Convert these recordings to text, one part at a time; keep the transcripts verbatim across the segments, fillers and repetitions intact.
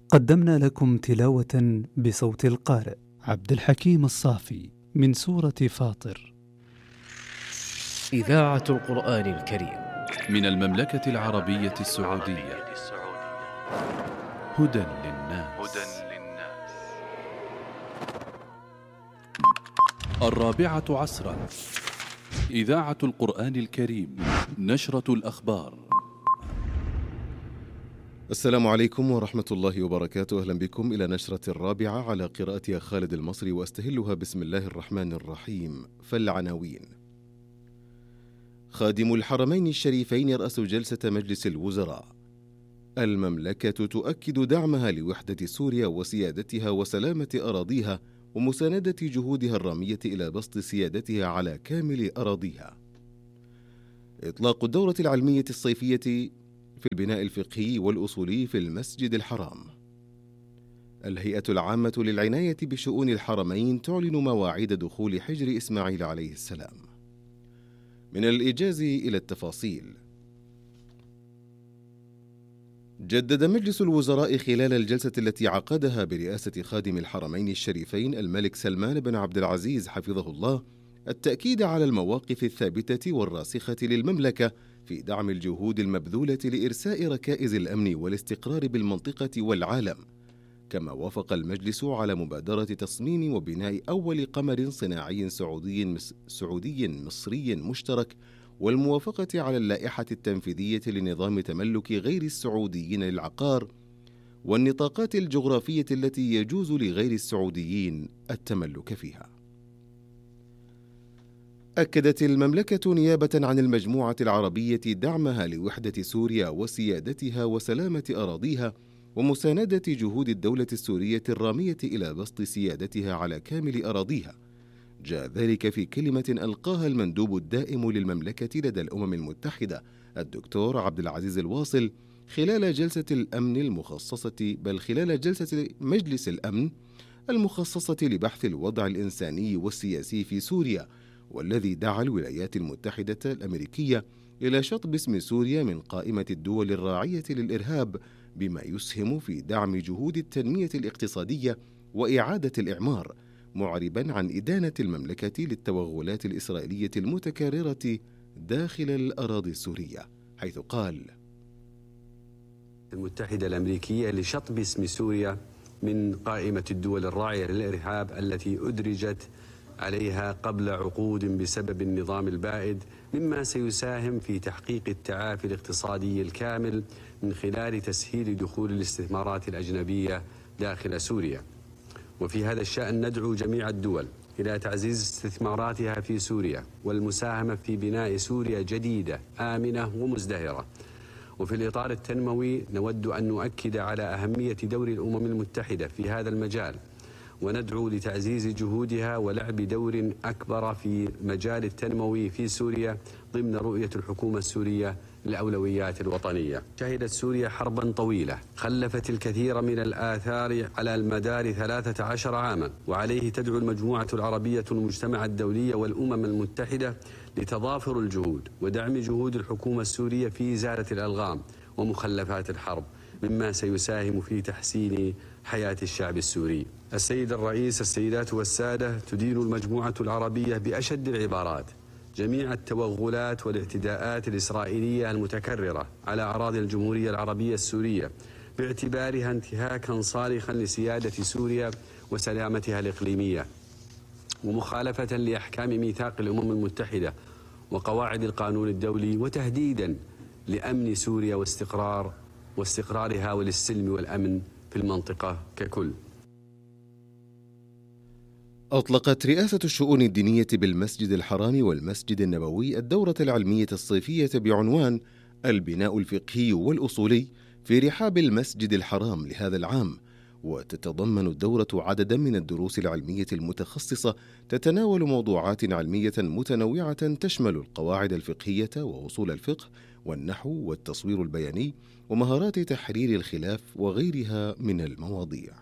قدمنا لكم تلاوة بصوت القارئ عبد الحكيم الصافي من سورة فاطر. إذاعة القرآن الكريم من المملكة العربية السعودية. هدى للناس. الرابعة عصرا. إذاعة القرآن الكريم، نشرة الأخبار. السلام عليكم ورحمة الله وبركاته. أهلا بكم إلى نشرة الرابعة على قراءة خالد المصري، وأستهلها بسم الله الرحمن الرحيم. فالعناوين: خادم الحرمين الشريفين يرأس جلسة مجلس الوزراء. المملكة تؤكد دعمها لوحدة سوريا وسيادتها وسلامة أراضيها ومساندة جهودها الرامية إلى بسط سيادتها على كامل أراضيها. إطلاق الدورة العلمية الصيفية في البناء الفقهي والأصولي في المسجد الحرام. الهيئة العامة للعناية بشؤون الحرمين تعلن مواعيد دخول حجر إسماعيل عليه السلام. من الإيجاز إلى التفاصيل. جدد مجلس الوزراء خلال الجلسة التي عقدها برئاسة خادم الحرمين الشريفين الملك سلمان بن عبد العزيز حفظه الله التأكيد على المواقف الثابتة والراسخة للمملكة في دعم الجهود المبذولة لإرساء ركائز الأمن والاستقرار بالمنطقة والعالم. كما وافق المجلس على مبادرة تصميم وبناء أول قمر صناعي سعودي مص... سعودي مصري مشترك، والموافقة على اللائحة التنفيذية لنظام تملك غير السعوديين للعقار والنطاقات الجغرافية التي يجوز لغير السعوديين التملك فيها. أكدت المملكة نيابة عن المجموعة العربية دعمها لوحدة سوريا وسيادتها وسلامة أراضيها ومساندة جهود الدولة السورية الرامية إلى بسط سيادتها على كامل أراضيها. جاء ذلك في كلمة ألقاها المندوب الدائم للمملكة لدى الأمم المتحدة الدكتور عبد العزيز الواصل خلال جلسة الأمن المخصصة بل خلال جلسة مجلس الأمن المخصصة لبحث الوضع الإنساني والسياسي في سوريا، والذي دعا الولايات المتحدة الأمريكية إلى شطب اسم سوريا من قائمة الدول الراعية للإرهاب، بما يسهم في دعم جهود التنمية الاقتصادية وإعادة الإعمار، معربا عن إدانة المملكة للتوغلات الإسرائيلية المتكررة داخل الأراضي السورية، حيث قال: المتحدة الأمريكية لشطب اسم سوريا من قائمة الدول الراعية للإرهاب التي أدرجت عليها قبل عقود بسبب النظام البائد، مما سيساهم في تحقيق التعافي الاقتصادي الكامل من خلال تسهيل دخول الاستثمارات الأجنبية داخل سوريا. وفي هذا الشأن ندعو جميع الدول إلى تعزيز استثماراتها في سوريا والمساهمة في بناء سوريا جديدة آمنة ومزدهرة. وفي الإطار التنموي نود أن نؤكد على أهمية دور الأمم المتحدة في هذا المجال، وندعو لتعزيز جهودها ولعب دور أكبر في مجال التنموي في سوريا ضمن رؤية الحكومة السورية للأولويات الوطنية. شهدت سوريا حربا طويلة خلفت الكثير من الآثار على المدار ثلاثة عشر عاما، وعليه تدعو المجموعة العربية المجتمع الدولي والأمم المتحدة لتضافر الجهود ودعم جهود الحكومة السورية في إزالة الألغام ومخلفات الحرب، مما سيساهم في تحسين حياة الشعب السوري. السيد الرئيس، السيدات والسادة، تدين المجموعة العربية بأشد العبارات جميع التوغلات والاعتداءات الإسرائيلية المتكررة على أراضي الجمهورية العربية السورية، باعتبارها انتهاكا صارخا لسيادة سوريا وسلامتها الإقليمية، ومخالفة لأحكام ميثاق الأمم المتحدة وقواعد القانون الدولي، وتهديدا لأمن سوريا واستقرار واستقرارها وللسلم والأمن في المنطقة ككل. أطلقت رئاسة الشؤون الدينية بالمسجد الحرام والمسجد النبوي الدورة العلمية الصيفية بعنوان البناء الفقهي والأصولي في رحاب المسجد الحرام لهذا العام، وتتضمن الدورة عددا من الدروس العلمية المتخصصة تتناول موضوعات علمية متنوعة تشمل القواعد الفقهية وأصول الفقه والنحو والتصوير البياني ومهارات تحرير الخلاف وغيرها من المواضيع.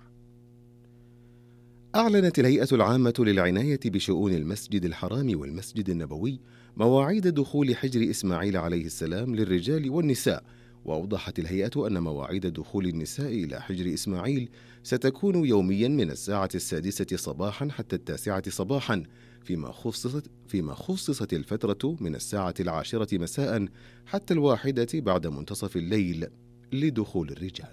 أعلنت الهيئة العامة للعناية بشؤون المسجد الحرام والمسجد النبوي مواعيد دخول حجر إسماعيل عليه السلام للرجال والنساء وأوضحت الهيئة أن مواعيد دخول النساء إلى حجر إسماعيل ستكون يوميا من الساعة السادسة صباحا حتى التاسعة صباحا، فيما خصصت, فيما خصصت الفترة من الساعة العاشرة مساء حتى الواحدة بعد منتصف الليل لدخول الرجال.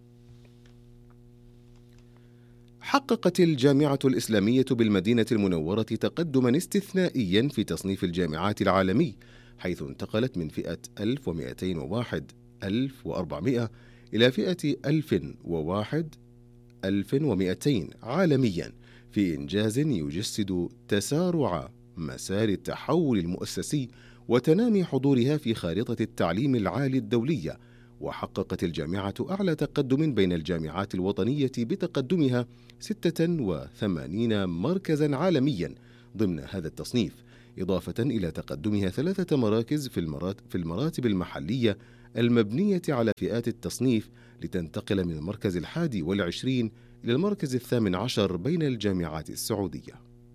حققت الجامعة الإسلامية بالمدينة المنورة تقدما استثنائيا في تصنيف الجامعات العالمي، حيث انتقلت من فئة ألف ومئتين وواحد ألف وأربعمائة إلى فئة ألف وواحد ألف ومئتين عالميا، في إنجاز يجسد تسارع مسار التحول المؤسسي وتنامي حضورها في خارطة التعليم العالي الدولية. وحققت الجامعة أعلى تقدم بين الجامعات الوطنية بتقدمها ستة وثمانين مركزا عالميا ضمن هذا التصنيف، إضافة إلى تقدمها ثلاثة مراكز في المراتب المحلية المبنية على فئات التصنيف، لتنتقل من المركز الحادي والعشرين إلى المركز الثامن عشر بين الجامعات السعودية.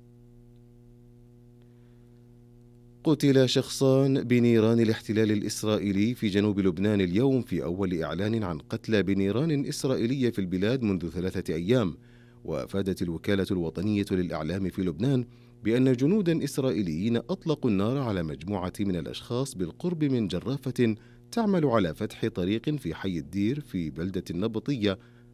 قتل شخصان بنيران الاحتلال الإسرائيلي في جنوب لبنان اليوم، في أول إعلان عن قتلى بنيران إسرائيلية في البلاد منذ ثلاثة أيام. وأفادت الوكالة الوطنية للإعلام في لبنان بأن جنودا إسرائيليين أطلقوا النار على مجموعة من الأشخاص بالقرب من جرافة تعمل على فتح طريق في حي الدير في بلدة النبطية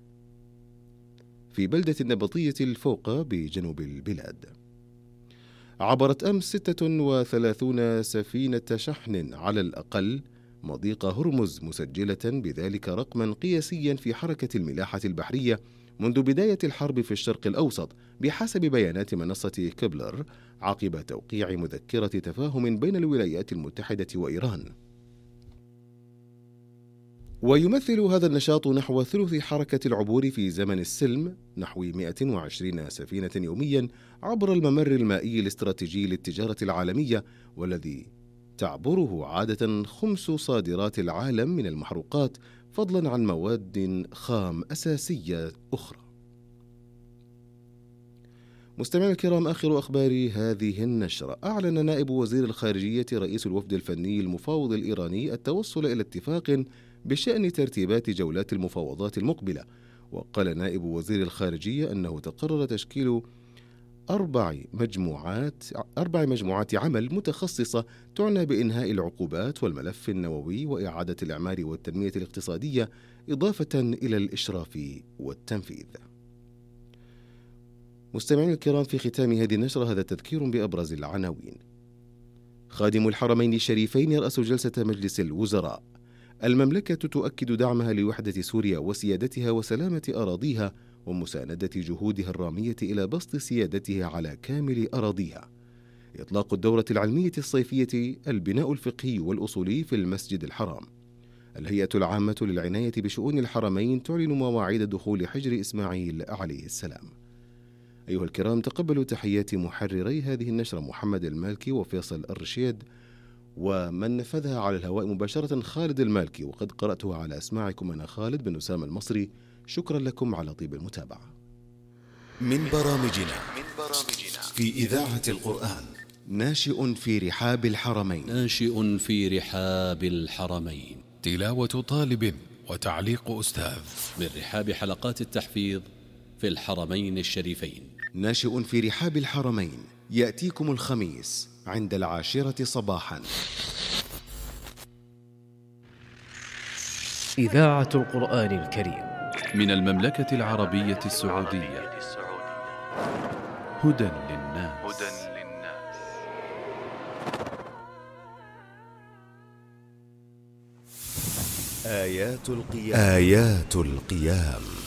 في بلدة النبطية الفوقة بجنوب البلاد. عبرت أمس ستة وثلاثين سفينة شحن على الأقل مضيق هرمز، مسجلة بذلك رقما قياسيا في حركة الملاحة البحرية منذ بداية الحرب في الشرق الأوسط، بحسب بيانات منصة كبلر، عقب توقيع مذكرة تفاهم بين الولايات المتحدة وإيران. ويمثل هذا النشاط نحو ثلث حركة العبور في زمن السلم، نحو مئة وعشرين سفينة يوميا عبر الممر المائي الاستراتيجي للتجارة العالمية، والذي تعبره عادة خمس صادرات العالم من المحروقات، فضلا عن مواد خام أساسية أخرى. مستمعينا الكرام، آخر أخبار هذه النشرة. أعلن نائب وزير الخارجية رئيس الوفد الفني المفاوض الإيراني التوصل إلى اتفاق بشأن ترتيبات جولات المفاوضات المقبلة. وقال نائب وزير الخارجية أنه تقرر تشكيل أربع مجموعات أربع مجموعات عمل متخصصة تعنى بإنهاء العقوبات والملف النووي وإعادة الإعمار والتنمية الاقتصادية، إضافة إلى الإشراف والتنفيذ. مستمعين الكرام، في ختام هذه النشرة هذا تذكير بأبرز العناوين. خادم الحرمين الشريفين يرأس جلسة مجلس الوزراء. المملكة تؤكد دعمها لوحدة سوريا وسيادتها وسلامة أراضيها ومساندة جهودها الرامية إلى بسط سيادتها على كامل أراضيها. إطلاق الدورة العلمية الصيفية البناء الفقهي والأصولي في المسجد الحرام. الهيئة العامة للعناية بشؤون الحرمين تعلن مواعيد دخول حجر إسماعيل عليه السلام. أيها الكرام، تقبلوا تحيات محرري هذه النشرة محمد المالكي وفيصل الرشيد، ومن نفذها على الهواء مباشرة خالد المالكي، وقد قرأتها على أسماعكم أنا خالد بن أسامة المصري. شكرا لكم على طيب المتابعة. من برامجنا في إذاعة القرآن. ناشئ في رحاب الحرمين. ناشئ في رحاب الحرمين. تلاوة طالب وتعليق أستاذ من رحاب حلقات التحفيظ في الحرمين الشريفين. ناشئ في رحاب الحرمين يأتيكم الخميس عند العاشرة صباحا. إذاعة القرآن الكريم من المملكة العربية السعودية. هدى للناس. آيات القيام. آيات القيام